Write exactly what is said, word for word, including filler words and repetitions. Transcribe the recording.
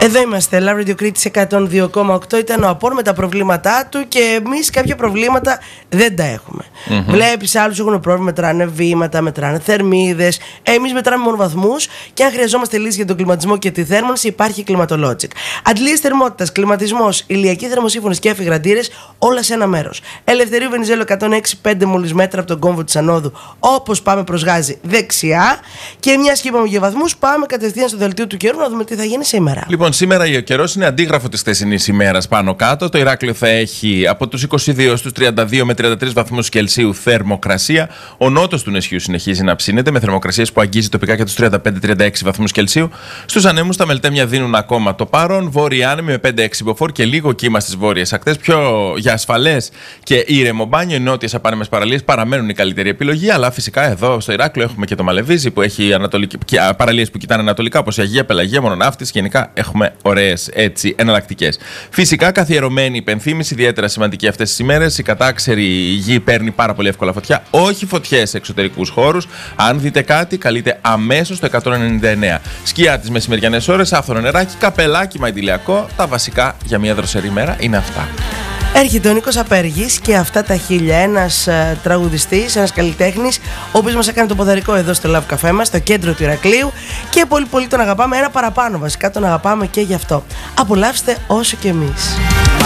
Εδώ είμαστε, Love Radio Κρήτης εκατόν δύο κόμμα οκτώ. Ήταν ο Απόρ με τα προβλήματά του και εμείς κάποια προβλήματα δεν τα έχουμε. Mm-hmm. Βλέπεις άλλους έχουν πρόβλημα, μετράνε βήματα, μετράνε θερμίδες. Εμείς μετράμε μόνο βαθμούς και αν χρειαζόμαστε λύση για τον κλιματισμό και τη θέρμανση, υπάρχει Climatologic. Αντλίες θερμότητας, κλιματισμός, ηλιακοί θερμοσύφωνες και αφιγραντήρες, όλα σε ένα μέρος. Ελευθερίου Βενιζέλου εκατόν έξι κόμμα πέντε μόλις μέτρα από τον κόμβο της Ανόδου, όπως πάμε προς Γάζη δεξιά. Και μια και είπαμε για βαθμούς, πάμε κατευθείαν στο δελτίο του καιρού να δούμε τι θα γίνει σήμερα. Λοιπόν, σήμερα ο καιρός είναι αντίγραφο της χθεσινής ημέρας πάνω κάτω. Το Ηράκλειο θα έχει από τους είκοσι δύο στους τριάντα δύο με τριάντα τρεις βαθμούς Κελσίου θερμοκρασία. Ο νότος του νησιού συνεχίζει να ψήνεται με θερμοκρασίες που αγγίζει τοπικά και τους τριάντα πέντε με τριάντα έξι βαθμούς Κελσίου. Στους ανέμους τα μελτέμια δίνουν ακόμα το παρόν. Βόρειοι άνεμοι με πέντε έξι μποφόρ και λίγο κύμα στις βόρειες ακτές. Πιο για ασφαλές και ήρεμο μπάνιο, οι νότιες απάνεμες παραλίες παραμένουν η καλύτερη επιλογή. Αλλά φυσικά εδώ στο Ηράκλειο έχουμε και το Μαλεβίζι που έχει παραλίες που κοιτάνε ανατολικά, όπως η Αγία Πελαγία, Μονοναύτης. Γενικά έχουμε ωραίες έτσι εναλλακτικές. Φυσικά, καθιερωμένη υπενθύμηση, ιδιαίτερα σημαντική αυτές τις ημέρες. Η κατάξερη γη παίρνει πάρα πολύ εύκολα φωτιά. Όχι φωτιές σε εξωτερικούς χώρους. Αν δείτε κάτι, καλείτε αμέσως το εκατόν ενενήντα εννέα. Σκιά τις μεσημεριανές ώρες, άφθονο νεράκι, καπελάκι μαϊντιλιακό. Τα βασικά για μια δροσερή μέρα είναι αυτά. Έρχεται ο Νίκος Απέργης και αυτά τα χίλια. Ένας uh, τραγουδιστής, ένας καλλιτέχνης, ο οποίος μας έκανε το ποδαρικό εδώ στο Love Café μας, στο κέντρο του Ηρακλείου. Και πολύ πολύ τον αγαπάμε. Ένα παραπάνω βασικά τον αγαπάμε και γι' αυτό. Απολαύστε όσο και εμείς.